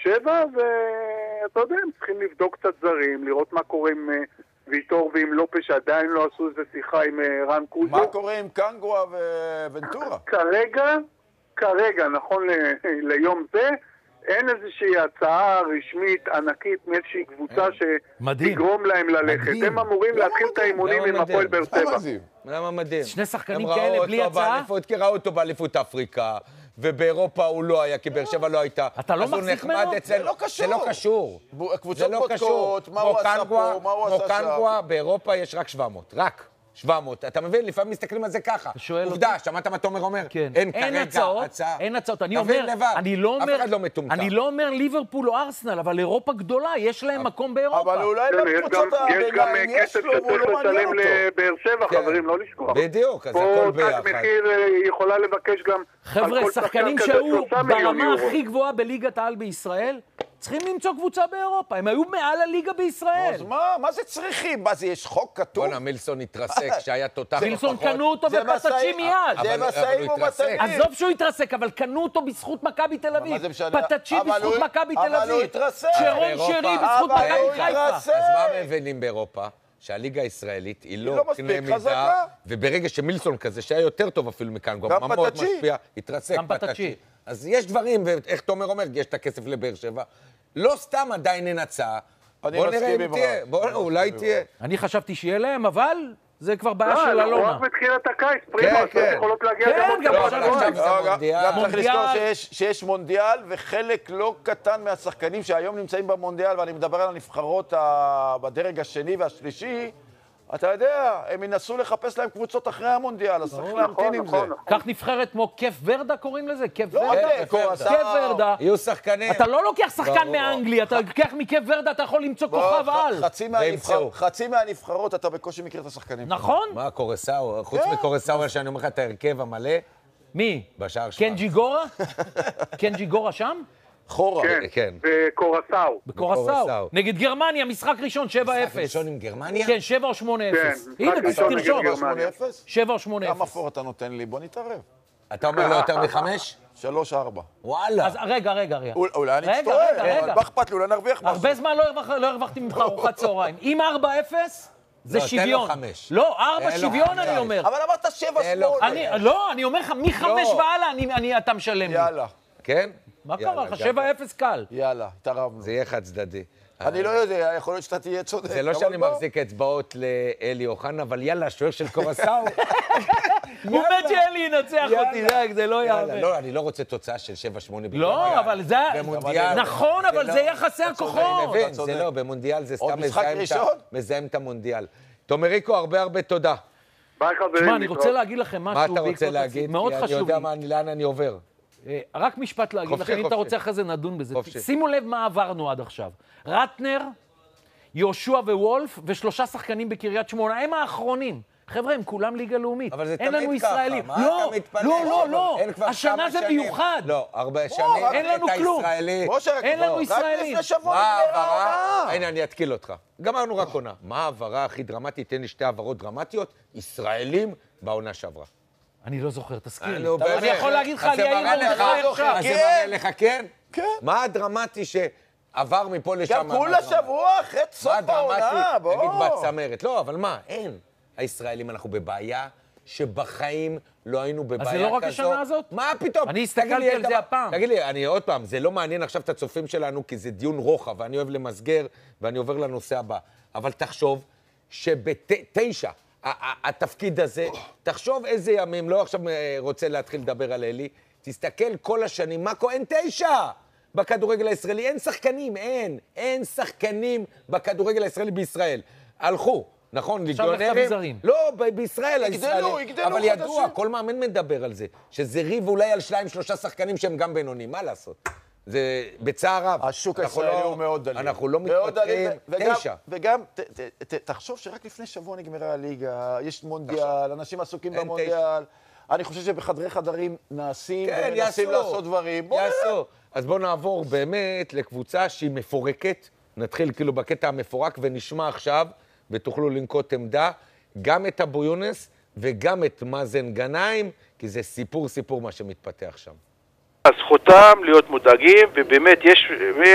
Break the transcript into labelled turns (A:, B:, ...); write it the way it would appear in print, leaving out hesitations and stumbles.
A: שבע, ואתה יודע, הם צריכים לבדוק קצת זרים, לראות מה קורה עם ויטור ועם לופש, שעדיין לא עשו איזה שיחה עם רן קוזו.
B: מה קורה עם קנגווה וונטורה?
A: כרגע, נכון ליום זה, אין איזושהי הצעה רשמית ענקית מאיזושהי קבוצה שתגרום להם ללכת. הם אמורים להתחיל את האימונים עם הפועל באר שבע.
C: למה מדהים?
D: שני שחקנים כאלה בלי הצעה?
C: כי ראו אותו באליפות אפריקה, ובאירופה הוא לא היה, כי באר שבע לא הייתה.
D: אתה לא מחזיק ממנו?
C: זה לא קשור.
B: הקבוצות בודקות, מה הוא עשה פה, מה הוא עשה שם.
C: כמו קנגווה, באירופה יש רק 700. רק 700. אתה מבין? לפעמים מסתכלים על זה ככה. עובדה, שמעת מה תומר אומר? אין כרגע הצעה.
D: אין הצעות.
C: תבין לבד. אף אחד לא מטומטם.
D: אני לא אומר ליברפול או ארסנל, אבל אירופה גדולה, יש להם מקום באירופה.
B: אבל אולי בקבוצות הביניים יש לו, והוא לא מעניין אותו.
A: לבאר שבע, חברים, לא לשכוח.
C: בדיוק, אז הכל ביחד.
A: פה תג מחיר יכולה לבקש גם...
D: חבר'ה, שחקנים שהיו ברמה הכי גבוהה בליגת העל בישראל, צריכים למצוא קבוצה באירופה. הם היו מעל הליגה בישראל.
B: אז מה זה צריכים? מה זה, יש חוק כתוב?
C: בוא'נה, מילסון התרסק, שהיה תותח
D: מילסון קנו אותו בפטצ'י מיד.
B: זה מסעים ומסעים.
D: עזוב שהוא התרסק, אבל קנו אותו בזכות מכבי תל אביב. פטצ'י בזכות מכבי תל אביב.
B: אבל הוא התרסק.
D: שרון שרי בזכות מכבי חיפה.
C: אז מה הם מבינים באירופה? שהליגה הישראלית היא לא קנה מידה, וברגע שמילסון כזה, שהיה יותר טוב אפילו מקנגווה, מאוד משפיע, התרסק פטצ'י. אז יש דברים, ואיך תומר אומר, יש את הכסף לבאר שבע. לא סתם עדיין אין הצעה. בוא נראה אם תהיה, אולי תהיה.
D: אני חשבתי שיהיה להם, אבל זה כבר בעיה של אלונה.
A: הוא רק בתחילת הקיץ, פרימה, אז יכולות להגיע גם עוד
C: עכשיו זה מונדיאל.
B: גם צריך לזכור שיש מונדיאל, וחלק לא קטן מהשחקנים שהיום נמצאים במונדיאל, ואני מדבר על הנבחרות בדרג השני והשלישי, אתה יודע, הם ינסו לחפש להם קבוצות אחרי המונדיאל, אז צריך להמתין עם זה.
D: כך נבחרת כמו כיף ורדה קוראים לזה? כיף
B: ורדה.
C: יהיו שחקנים.
D: אתה לא לוקח שחקן מאנגליה, אתה לוקח מכיף ורדה, אתה יכול למצוא כוכב על.
B: חצי מהנבחרות אתה בקושי מכיר את השחקנים.
D: נכון?
C: מה, קורסאו? חוץ מקורסאו שאני אומר לך את ההרכב המלא?
D: מי?
C: בשער שלך.
D: קנג'י גורה? קנג'י גורה שם?
B: חורה.
C: כן.
D: בקורסאו. נגד גרמניה, משחק ראשון, 7-0.
C: משחק ראשון עם גרמניה?
D: כן, 7 או 8-0. הנה, תרשום. 7 או 8-0.
B: כמה פור אתה נותן לי? בוא נתערב.
C: אתה אומר לא יותר מ5?
B: 3-4.
C: וואלה.
D: אז רגע.
B: אולי אני אצטוער, אבל מה אכפת לי, אולי נרוויח משהו.
D: הרבה זמן לא הרווחתי ממך ארוחת צהריים. אם 4-0, זה שוויון.
C: תן לו 5.
D: לא, 4 שוויון אני אומר.
B: אבל אמרת 7-8.
D: לא, אני אומר לך, מ-5 והלאה אתה משלם לי.
B: יאללה.
C: כן?
D: מה קרה לך? 7-0 קל.
B: יאללה, התערבנו.
C: זה יהיה חד צדדי.
B: אני לא יודע, יכול להיות שאתה תהיה צודק.
C: זה לא שאני מחזיק אצבעות לאלי אוחנה, אבל יאללה, השוער של קורסאו.
D: הוא מת שאלי ינצח אותי, זה לא יאמן.
C: לא, אני לא רוצה תוצאה של 7-8 במונדיאל.
D: לא, אבל זה... נכון, אבל זה יחסי הכוחות.
C: זה לא, במונדיאל זה סתם מזהם את המונדיאל. תומריקו, הרבה תודה.
A: ביי חברים.
D: תשמע, אני רוצה להגיד לכם משהו.
C: מה אתה רוצה להגיד?
D: מאוד חשוב.
C: אני יודע לאן אני עובר.
D: רק משפט להגיד לכם, אם אתה רוצה אחרי זה נדון בזה. שימו לב מה עברנו עד עכשיו. רטנר, יהושע ווולף ושלושה שחקנים בקריית שמונה, הם האחרונים. חבר'ה, הם כולם ליגה לאומית.
C: אבל זה
D: אין לנו
C: תמיד ככה.
D: ישראלים.
C: מה אתה מתפלא?
D: לא.
C: אין כבר
D: השנה
C: כמה
D: זה
C: שנים.
D: מיוחד.
C: לא, הרבה שנים.
D: אין לנו כלום. אין לנו ישראלים.
B: רק לפני שבוע
C: מה
B: נגמרה
C: העברה?
B: העונה.
C: הנה, אני אתקיל אותך. גמרנו רק עונה. מה העברה הכי דרמטית? תן לי שתי העברות דרמטיות. ישראלים בעונה שעברה.
D: אני לא זוכר, תזכיר לי.
C: נו, באמת.
D: אני יכול להגיד לך על יאיר מרדכי עכשיו.
C: אז זה מראה לך כן? כן. מה הדרמטי שעבר מפה לשם?
B: גם כולה שבוע אחרי סוף העונה, בוא.
C: נגיד בצמרת. לא, אבל מה? אין. הישראלים, אנחנו בבעיה שבחיים לא היינו בבעיה כזו.
D: אז זה לא רק השנה הזאת?
C: מה פתאום?
D: אני הסתכלתי על זה הפעם.
C: תגיד לי, אני עוד פעם, זה לא מעניין עכשיו את הצופים שלנו, כי זה דיון רוחב, ואני אוהב למסגר, ואני עובר לנושא הבא. אבל תחשוב שבתשע, התפקיד הזה, תחשוב איזה ימים, לא עכשיו רוצה להתחיל לדבר על אלי, תסתכל כל השנים, מה אין 9 בכדורגל הישראלי, אין שחקנים, אין שחקנים בכדורגל הישראלי בישראל. הלכו. נכון, ליגיונרים? לא, בישראל הישראלים.
B: יגדלו
C: אבל ידוע, כל מאמן מדבר על זה, שזה ריב אולי על 2-3 שחקנים שהם גם בינונים, מה לעשות? זה בצער רב.
B: השוק הישראלי הוא מאוד דליל.
C: אנחנו לא מתפתחים 9.
B: וגם, תחשוב שרק לפני שבוע נגמרה הליגה, יש מונדיאל, אנשים עסוקים במונדיאל. אני חושב שבחדרי חדרים נעשים ומנסים לעשות דברים.
C: יעשו. אז בואו נעבור באמת לקבוצה שהיא מפורקת. נתחיל כאילו בקטע המפורק ונשמע עכשיו, ותוכלו לנקוט עמדה, גם את אבו יונס וגם את מאזן גנאים, כי זה סיפור מה שמתפתח שם.
E: זכותם להיות מודאגים, ובאמת יש